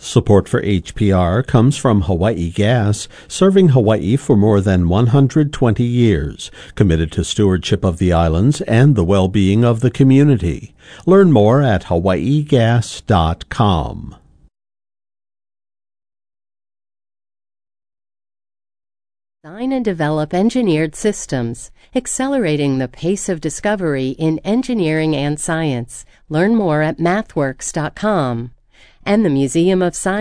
Support for HPR comes from Hawaii Gas, serving Hawaii for more than 120 years, committed to stewardship of the islands and the well-being of the community. Learn more at hawaiigas.com. Design and develop engineered systems, accelerating the pace of discovery in engineering and science. Learn more at mathworks.com. And the Museum of Science